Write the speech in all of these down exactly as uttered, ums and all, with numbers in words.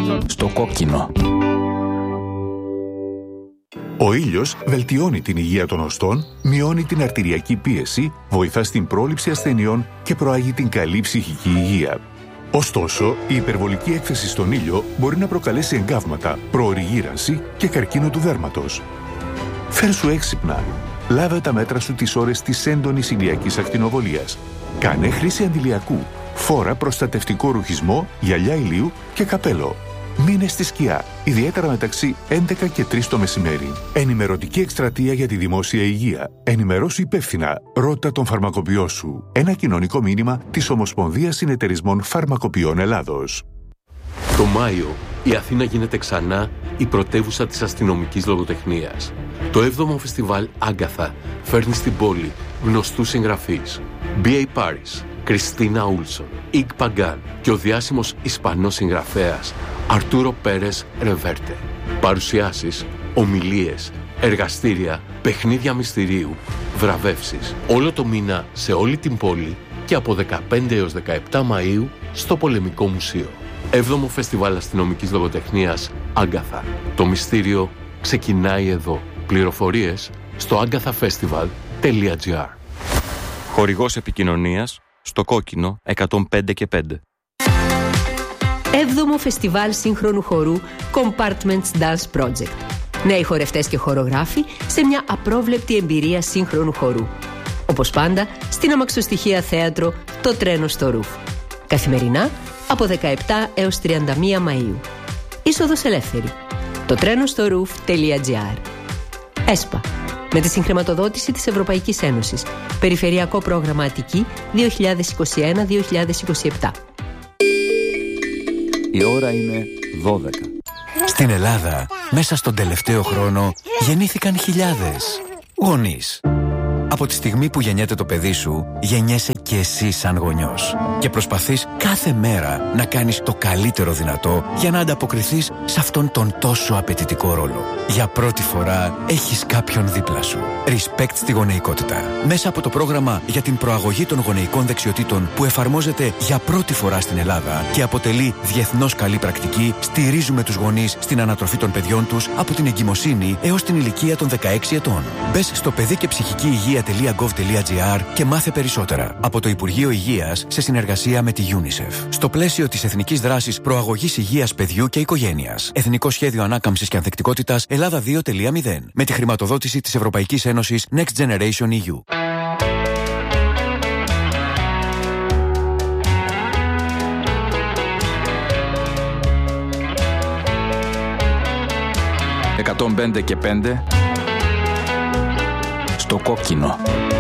Στο κόκκινο. Ο ήλιος βελτιώνει την υγεία των οστών, μειώνει την αρτηριακή πίεση, βοηθά στην πρόληψη ασθενειών και προάγει την καλή ψυχική υγεία. Ωστόσο, η υπερβολική έκθεση στον ήλιο μπορεί να προκαλέσει εγκάβματα, προωρή γύρανση και καρκίνο του δέρματος. Φέρσου έξυπνα. Λάβε τα μέτρα σου τις ώρες της έντονης ηλιακής ακτινοβολίας. Κάνε χρήση αντιλιακού. Φόρα προστατευτικό ρουχισμό, γυαλιά ηλίου και καπέλο. Μείνε στη σκιά, ιδιαίτερα μεταξύ έντεκα και τρεις το μεσημέρι. Ενημερωτική εκστρατεία για τη δημόσια υγεία. Ενημερώσου υπεύθυνα. Ρώτα τον φαρμακοποιό σου. Ένα κοινωνικό μήνυμα της Ομοσπονδίας Συνεταιρισμών Φαρμακοποιών Ελλάδος. Το Μάιο, η Αθήνα γίνεται ξανά η πρωτεύουσα της αστυνομικής λογοτεχνίας. Το έβδομο φεστιβάλ Άγκαθα φέρνει στην πόλη γνωστούς συγγραφείς. μπι έι Paris, Κριστίνα Ούλσον, Ικ Παγκάν και ο διάσημος Ισπανός συγγραφέας Αρτούρο Πέρες Ρεβέρτε. Παρουσιάσεις, ομιλίες, εργαστήρια, παιχνίδια μυστηρίου, βραβεύσεις. Όλο το μήνα σε όλη την πόλη και από δεκαπέντε έως δεκαεπτά Μαΐου στο Πολεμικό Μουσείο. Έβδομο Φεστιβάλ Αστυνομικής Λογοτεχνίας Άγκαθα. Το μυστήριο ξεκινάει εδώ. Πληροφορίες στο άγκαθαφεστιβάλ τελεία τζι άρ. Χορηγός επικοινωνίας στο κόκκινο εκατόν πέντε και πέντε. Έβδομο Φεστιβάλ Σύγχρονου Χορού Compartments Dance Project. Νέοι χορευτές και χορογράφοι σε μια απρόβλεπτη εμπειρία σύγχρονου χορού. Όπως πάντα, στην αμαξοστοιχεία θέατρο Το Τρένο στο Ρουφ. Καθημερινά από δεκαεπτά έως τριάντα μία Μαΐου. Είσοδος ελεύθερη. Το τρένο στο ρουφ τελεία τζι άρ. ΕΣΠΑ. Με τη συγχρηματοδότηση της Ευρωπαϊκής Ένωσης. Περιφερειακό πρόγραμμα Αττική δύο χιλιάδες είκοσι ένα με δύο χιλιάδες είκοσι επτά. Η ώρα είναι δώδεκα. Στην Ελλάδα, μέσα στον τελευταίο χρόνο, γεννήθηκαν χιλιάδες γονείς. Από τη στιγμή που γεννιέται το παιδί σου, γεννιέσαι και εσύ σαν γονιός. Και προσπαθείς κάθε μέρα να κάνεις το καλύτερο δυνατό για να ανταποκριθείς σε αυτόν τον τόσο απαιτητικό ρόλο. Για πρώτη φορά έχεις κάποιον δίπλα σου. Respect στη γονεϊκότητα. Μέσα από το πρόγραμμα για την προαγωγή των γονεϊκών δεξιοτήτων που εφαρμόζεται για πρώτη φορά στην Ελλάδα και αποτελεί διεθνώς καλή πρακτική, στηρίζουμε τους γονείς στην ανατροφή των παιδιών τους από την εγκυμοσύνη έως την ηλικία των δεκαέξι ετών. Μπες στο παιδί και ψυχική υγεία τελεία γκοβ τελεία τζι άρ και μάθε περισσότερα από το Υπουργείο Υγείας σε συνεργασία με τη UNICEF. Στο πλαίσιο της Εθνικής Δράσης Προαγωγής Υγείας Παιδιού και Οικογένειας. Εθνικό Σχέδιο Ανάκαμψης και Ανθεκτικότητας Ελλάδα δύο τελεία μηδέν. Με τη χρηματοδότηση της Ευρωπαϊκής Ένωσης Next Generation ι γιου. εκατόν πέντε και πέντε. Στο κόκκινο.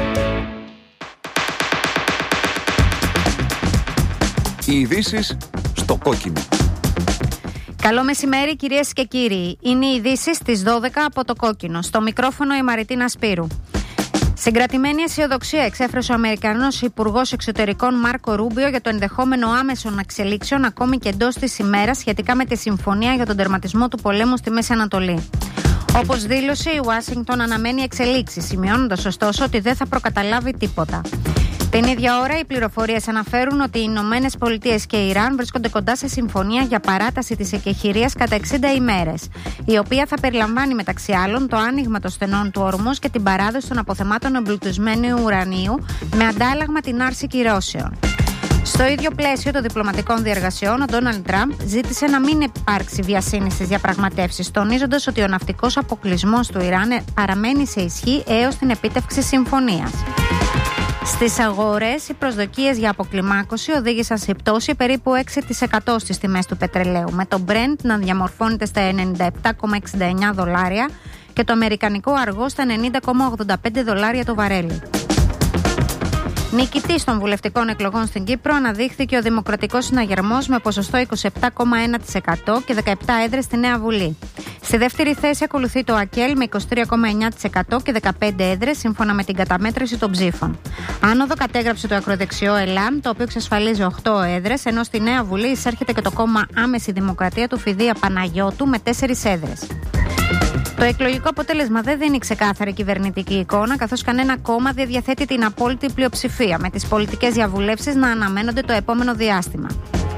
Οι ειδήσεις στο κόκκινο. Καλό μεσημέρι κυρίες και κύριοι. Είναι οι ειδήσεις στις δώδεκα από το κόκκινο. Στο μικρόφωνο η Μαριτίνα Σπύρου. Συγκρατημένη αισιοδοξία εξέφρασε ο Αμερικανός Υπουργός Εξωτερικών Μάρκο Ρούμπιο για το ενδεχόμενο άμεσων εξελίξεων ακόμη και εντός της ημέρας σχετικά με τη συμφωνία για τον τερματισμό του πολέμου στη Μέση Ανατολή. Όπως δήλωσε, η Ουάσιγκτον αναμένει εξελίξεις, σημειώνοντας ωστόσο ότι δεν θα προκαταλάβει τίποτα. Την ίδια ώρα, οι πληροφορίες αναφέρουν ότι οι Ηνωμένες Πολιτείες και η Ιράν βρίσκονται κοντά σε συμφωνία για παράταση της εκεχηρίας κατά εξήντα ημέρες, η οποία θα περιλαμβάνει μεταξύ άλλων το άνοιγμα των στενών του Ορμούζ και την παράδοση των αποθεμάτων εμπλουτισμένου ουρανίου, με αντάλλαγμα την άρση κυρώσεων. Στο ίδιο πλαίσιο των διπλωματικών διεργασιών, ο Ντόναλντ Τραμπ ζήτησε να μην υπάρξει βιασύνη στις διαπραγματεύσεις, τονίζοντας ότι ο ναυτικός αποκλεισμός του Ιράν παραμένει σε ισχύ έως την επίτευξη συμφωνίας. Στις αγορές, οι προσδοκίες για αποκλιμάκωση οδήγησαν σε πτώση περίπου έξι τοις εκατό στις τιμές του πετρελαίου, με το Brent να διαμορφώνεται στα ενενήντα επτά κόμμα εξήντα εννιά δολάρια και το αμερικανικό αργό στα ενενήντα κόμμα ογδόντα πέντε δολάρια το βαρέλι. Νικητής των βουλευτικών εκλογών στην Κύπρο αναδείχθηκε ο Δημοκρατικός Συναγερμός με ποσοστό είκοσι επτά κόμμα ένα τοις εκατό και δεκαεπτά έδρες στη Νέα Βουλή. Στη δεύτερη θέση ακολουθεί το ΑΚΕΛ με είκοσι τρία κόμμα εννιά τοις εκατό και δεκαπέντε έδρες σύμφωνα με την καταμέτρηση των ψήφων. Άνοδο κατέγραψε το ακροδεξιό ΕΛΑΜ, το οποίο εξασφαλίζει οκτώ έδρες, ενώ στη Νέα Βουλή εισέρχεται και το κόμμα Άμεση Δημοκρατία του Φιδία Παναγιώτου με τέσσερις έδρες. Το εκλογικό αποτέλεσμα δεν δίνει ξεκάθαρη κυβερνητική εικόνα, καθώς κανένα κόμμα δεν διαθέτει την απόλυτη πλειοψηφία, με τις πολιτικές διαβουλεύσεις να αναμένονται το επόμενο διάστημα.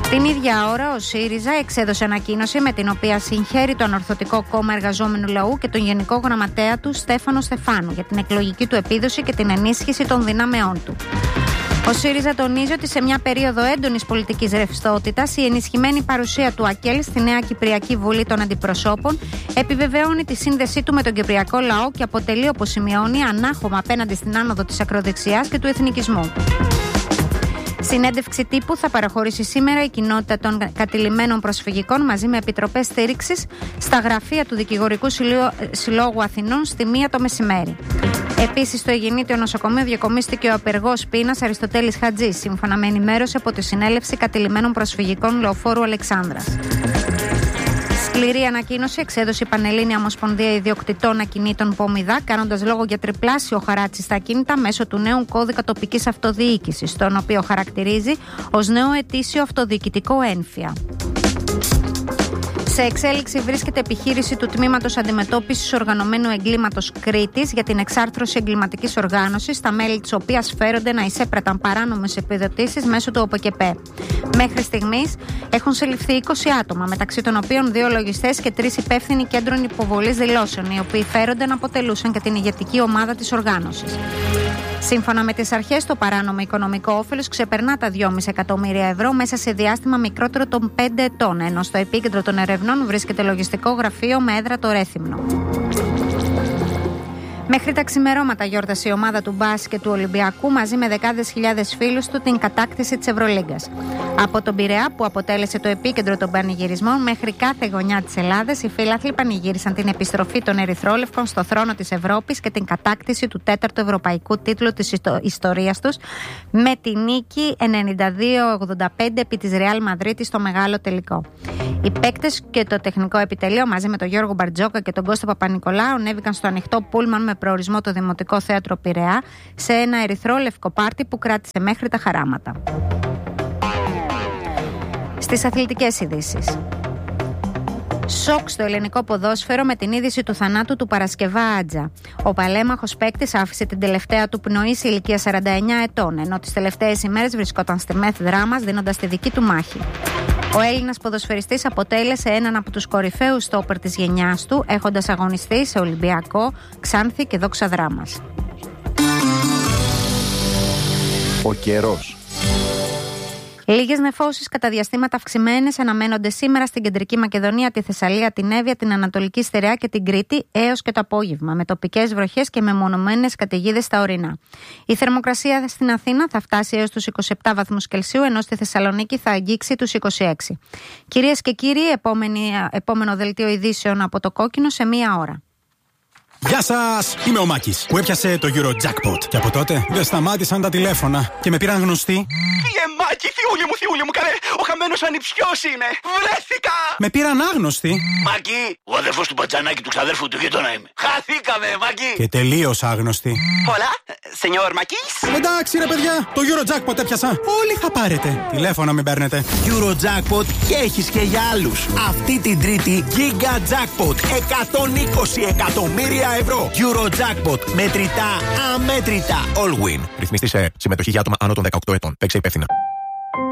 Την ίδια ώρα, ο ΣΥΡΙΖΑ εξέδωσε ανακοίνωση με την οποία συγχαίρει το Ανορθωτικό Κόμμα Εργαζόμενου Λαού και τον Γενικό Γραμματέα του Στέφανο Στεφάνου για την εκλογική του επίδοση και την ενίσχυση των δυνάμεών του. Ο ΣΥΡΙΖΑ τονίζει ότι σε μια περίοδο έντονης πολιτικής ρευστότητας, η ενισχυμένη παρουσία του ΑΚΕΛ στη Νέα Κυπριακή Βουλή των Αντιπροσώπων επιβεβαιώνει τη σύνδεσή του με τον κυπριακό λαό και αποτελεί, όπως σημειώνει, ανάχωμα απέναντι στην άνοδο της ακροδεξιάς και του εθνικισμού. Συνέντευξη τύπου θα παραχωρήσει σήμερα η κοινότητα των κατηλημμένων προσφυγικών μαζί με επιτροπές στήριξης στα γραφεία του Δικηγορικού Συλλόγου Αθηνών στη μία το μεσημέρι. Επίσης, στο Αιγινήτιο Νοσοκομείο διακομίστηκε ο απεργός πείνας Αριστοτέλης Χατζής, σύμφωνα με ενημέρωση από τη Συνέλευση Κατηλημμένων Προσφυγικών Λεωφόρου Αλεξάνδρας. Σκληρή ανακοίνωση εξέδωσε η Πανελλήνια Ομοσπονδία Ιδιοκτητών Ακινήτων Πομιδά, κάνοντας λόγο για τριπλάσιο χαράτσι στα ακίνητα μέσω του νέου κώδικα τοπικής αυτοδιοίκησης, τον οποίο χαρακτηρίζει ως νέο ετήσιο αυτοδιοικητικό ένφια. Σε εξέλιξη βρίσκεται επιχείρηση του Τμήματος Αντιμετώπισης Οργανωμένου Εγκλήματος Κρήτης για την εξάρθρωση εγκληματικής οργάνωσης, τα μέλη της οποίας φέρονται να εισέπραταν παράνομες επιδοτήσεις μέσω του ΟΠΕΚΕΠΕ. Μέχρι στιγμής έχουν συλληφθεί είκοσι άτομα, μεταξύ των οποίων δύο λογιστές και τρεις υπεύθυνοι κέντρων υποβολής δηλώσεων, οι οποίοι φέρονται να αποτελούσαν και την ηγετική ομάδα της οργάνωσης. Σύμφωνα με τις αρχές, το παράνομο οικονομικό όφελος ξεπερνά τα δυόμισι εκατομμύρια ευρώ μέσα σε διάστημα μικρότερο των πέντε ετών, ενώ στο επίκεντρο των ερευνών βρίσκεται λογιστικό γραφείο με έδρα το Ρέθυμνο. Μέχρι τα ξημερώματα γιόρτασε η ομάδα του μπάσκετ του Ολυμπιακού μαζί με δεκάδες χιλιάδες φίλους του την κατάκτηση της Ευρωλίγκας. Από τον Πειραιά, που αποτέλεσε το επίκεντρο των πανηγυρισμών, μέχρι κάθε γωνιά της Ελλάδας, οι φίλαθλοι πανηγύρισαν την επιστροφή των Ερυθρόλευκων στο θρόνο της Ευρώπης και την κατάκτηση του τέταρτου ευρωπαϊκού τίτλου της ιστορίας τους με τη νίκη ενενήντα δύο ογδόντα πέντε επί της Ρεάλ Μαδρίτης στο μεγάλο τελικό. Οι παίκτες και το τεχνικό επιτελείο μαζί με τον Γιώργο Μπαρτζόκα και τον Κώστα Παπα-Νικολάου ανέβηκαν στο ανοιχτό πούλμαν με προορισμό το Δημοτικό Θέατρο Πειραιά σε ένα ερυθρόλευκο πάρτι που κράτησε μέχρι τα χαράματα. Στις αθλητικές ειδήσεις. Σοκ στο ελληνικό ποδόσφαιρο με την είδηση του θανάτου του Παρασκευά Άτζα. Ο παλέμαχος παίκτης άφησε την τελευταία του πνοή σε ηλικία σαράντα εννιά ετών, ενώ τις τελευταίες ημέρες βρισκόταν στη Μεθ Δράμας δίνοντας τη δική του μάχη. Ο Έλληνας ποδοσφαιριστής αποτέλεσε έναν από τους κορυφαίους στόπερ της γενιάς του, έχοντας αγωνιστεί σε Ολυμπιακό, Ξάνθη και Δόξα Δράμας. Ο καιρός. Λίγες νεφώσεις κατά διαστήματα αυξημένες αναμένονται σήμερα στην Κεντρική Μακεδονία, τη Θεσσαλία, την Εύβοια, την Ανατολική Στερεά και την Κρήτη έως και το απόγευμα, με τοπικές βροχές και μεμονωμένες καταιγίδες στα ορεινά. Η θερμοκρασία στην Αθήνα θα φτάσει έως τους είκοσι επτά βαθμούς Κελσίου, ενώ στη Θεσσαλονίκη θα αγγίξει τους είκοσι έξι. Κυρίες και κύριοι, επόμενη, επόμενο δελτίο ειδήσεων από το Κόκκινο σε μία ώρα. Γεια σας! Είμαι ο Μάκης που έπιασε το Eurojackpot. Και από τότε δεν σταμάτησαν τα τηλέφωνα και με πήραν γνωστοί. Φύγε Μάκη, θειούλη μου, θειούλη μου, καλέ! Ο χαμένος ανιψιός είναι! Βρέθηκα! Με πήραν άγνωστοι. Μάκη, ο αδερφός του Πατζανάκη του ξαδέρφου του γείτονα είμαι. Χαθήκαμε, Μάκη! Και τελείως άγνωστοι. Πολλά, σενιόρ Μάκης! Εντάξει ρε παιδιά, το Eurojackpot έπιασα. Όλοι θα πάρετε. Τηλέφωνα μην παίρνετε. Eurojackpot και έχεις και για άλλους. Αυτή την Τρίτη Giga Jackpot εκατόν είκοσι εκατομμύρια ευρώ. Eurojackpot. Μετρητά, αμέτρητα. All win. Ρυθμιστή σε συμμετοχή για άτομα άνω των δεκαοκτώ ετών. Παίξε υπεύθυνα.